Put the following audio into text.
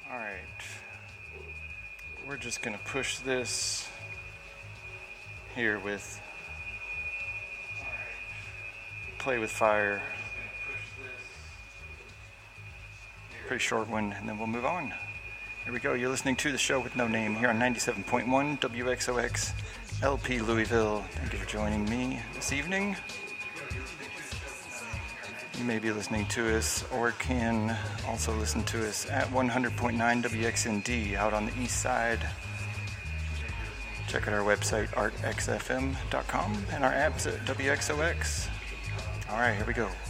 Alright, we're just going to push this here with Play with Fire. Pretty short one, and then we'll move on. Here we go. You're listening to The Show with No Name here on 97.1 WXOX LP Louisville. Thank you for joining me this evening. You may be listening to us or can also listen to us at 100.9 WXND out on the east side. Check out our website, artxfm.com, and our apps at WXOX. Alright, here we go.